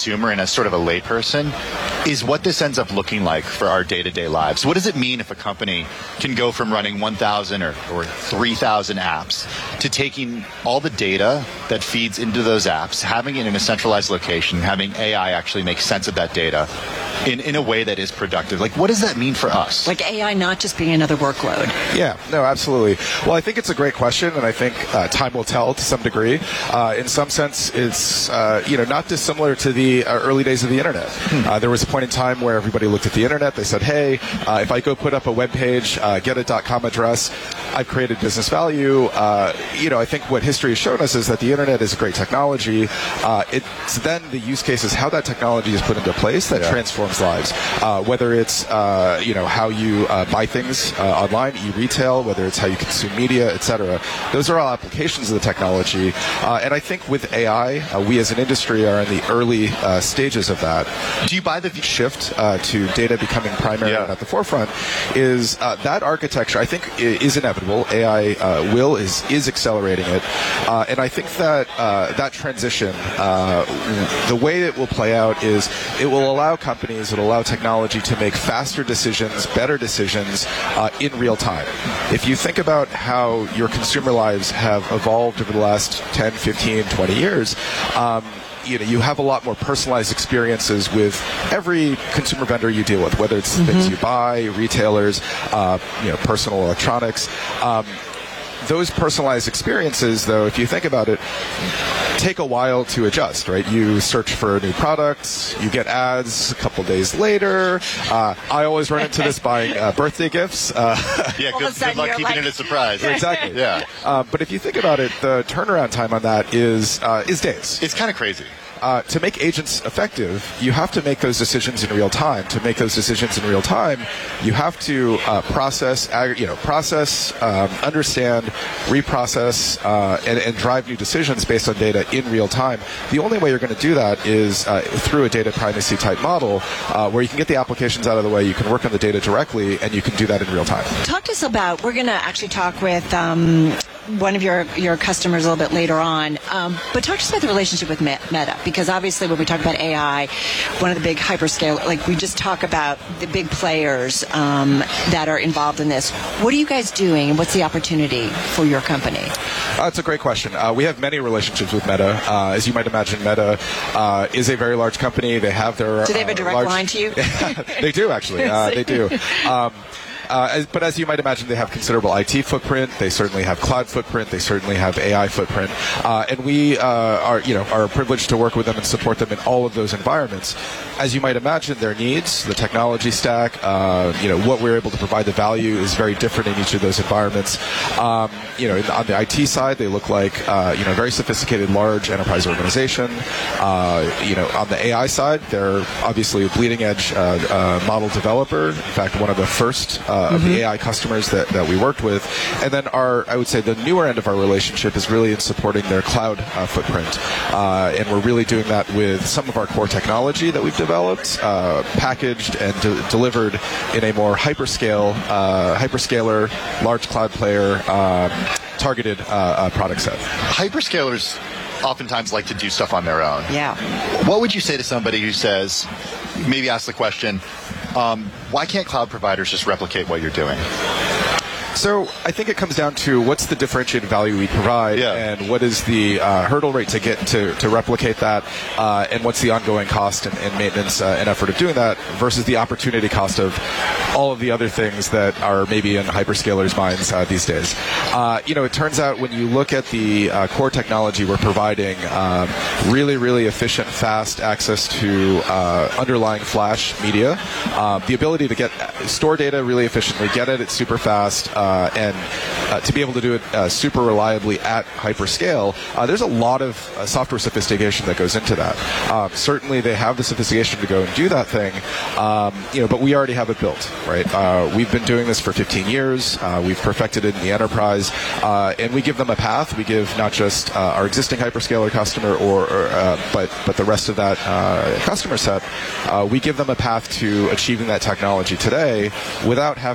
consumer and as sort of a layperson is what this ends up looking like for our day-to-day lives. What does it mean if a company can go from running 1,000 or 3,000 apps to taking all the data that feeds into those apps, having it in a centralized location, having AI actually make sense of that data in a way that is productive? Like, what does that mean for us? Like AI not just being another workload. Yeah, no, absolutely. Well, I think it's a great question, and I think time will tell to some degree. In some sense, it's not dissimilar to the early days of the internet. There was a point in time where everybody looked at the internet. They said, hey, if I go put up a web page, get a .com address, I've created business value. I think what history has shown us is that the internet is a great technology. It's then the use cases, how that technology is put into place that transforms lives. Whether it's how you buy things online, e-retail, whether it's how you consume media, etc. Those are all applications of the technology. And I think with AI, we as an industry are in the early stages of that. Do you buy the shift to data becoming primary and at the forefront? Is that architecture, I think, is inevitable. AI is accelerating it. And I think that that transition, the way it will play out is it will allow companies, it will allow technology to make faster decisions, better decisions in real time. If you think about how your consumer lives have evolved over the last 10, 15, 20 years, you have a lot more personalized experiences with every consumer vendor you deal with, whether it's things you buy, retailers, personal electronics. Those personalized experiences, though, if you think about it, take a while to adjust, right? You search for new products, you get ads a couple days later. I always run into this buying birthday gifts. Good luck keeping it a surprise. Exactly. Yeah. But if you think about it, the turnaround time on that is days. It's kind of crazy. To make agents effective, you have to make those decisions in real time. To make those decisions in real time, you have to process, understand, reprocess, and drive new decisions based on data in real time. The only way you're going to do that is through a data primacy type model, where you can get the applications out of the way, you can work on the data directly, and you can do that in real time. Talk to us about, we're going to actually talk with one of your customers a little bit later on, but talk to us about the relationship with Meta, because obviously when we talk about AI, one of the big hyperscale, like we just talk about the big players that are involved in this. What are you guys doing, and what's the opportunity for your company? That's a great question. We have many relationships with Meta. As you might imagine, Meta is a very large company. They have their do they have a direct line to you? They do, actually. They do. But as you might imagine, they have considerable IT footprint. They certainly have cloud footprint. They certainly have AI footprint. And we are privileged to work with them and support them in all of those environments. As you might imagine, their needs, the technology stack, what we're able to provide, the value is very different in each of those environments. On the IT side, they look like a very sophisticated, large enterprise organization. On the AI side, they're obviously a bleeding edge model developer. In fact, one of the first of the AI customers that we worked with. And then I would say the newer end of our relationship is really in supporting their cloud footprint. And we're really doing that with some of our core technology that we've developed, packaged and delivered in a more hyperscaler, large cloud player targeted product set. Hyperscalers oftentimes like to do stuff on their own. Yeah. What would you say to somebody who says, maybe ask the question, why can't cloud providers just replicate what you're doing? So I think it comes down to what's the differentiated value we provide, and what is the hurdle rate to get to replicate that, and what's the ongoing cost and maintenance and effort of doing that versus the opportunity cost of all of the other things that are maybe in hyperscalers' minds these days. It turns out when you look at the core technology we're providing, really, really efficient, fast access to underlying flash media, the ability to store data really efficiently, get it super fast, and to be able to do it super reliably at hyperscale, there's a lot of software sophistication that goes into that. Certainly they have the sophistication to go and do that thing, but we already have it built, right? We've been doing this for 15 years. We've perfected it in the enterprise, and we give them a path. We give not just our existing hyperscaler customer, but the rest of that customer set. We give them a path to achieving that technology today without having